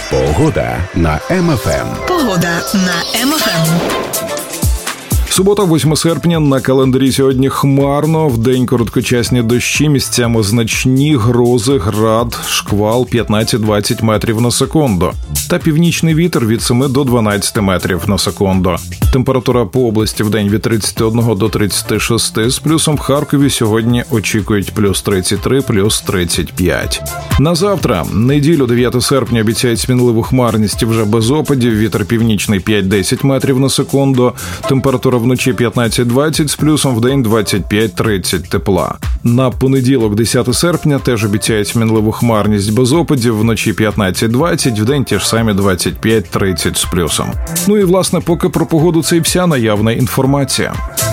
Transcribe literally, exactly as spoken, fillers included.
Погода на Ем Еф Ем. Погода на Ем Еф Ем. Субота, восьме серпня, на календарі сьогодні хмарно, вдень короткочасні дощі, місцями значні грози, град, шквал п'ятнадцять-двадцять метрів на секунду. Та північний вітер від семи до дванадцяти метрів на секунду. Температура по області вдень від тридцяти одного до тридцяти шести, з плюсом в Харкові сьогодні очікують плюс тридцять три, плюс тридцять п'ять. На завтра, неділю, дев'яте серпня, обіцяють сміливу хмарність і вже без опадів, вітер північний п'ять-десять метрів на секунду, температура вночі п'ятнадцять-двадцять, з плюсом вдень двадцять п'ять-тридцять тепла. На понеділок, десяте серпня, теж обіцяють сміливу хмарність без опадів, вночі п'ятнадцять-двадцять, вдень ті ж самі двадцять п'ять-тридцять з плюсом. Ну і, власне, поки про погоду це і вся наявна інформація.